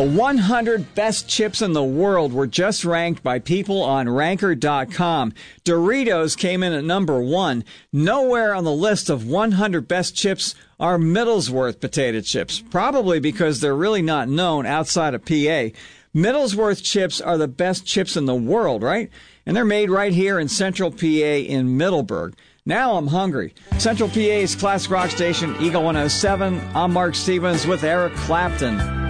The 100 best chips in the world were just ranked by people on Ranker.com. Doritos came in at number 1. Nowhere on the list of 100 best chips are Middlesworth potato chips, probably because they're really not known outside of PA. Middlesworth chips are the best chips in the world, right? And they're made right here in Central PA in Middleburg. Now I'm hungry. Central PA's Classic Rock Station, Eagle 107. I'm Mark Stevens with Eric Clapton.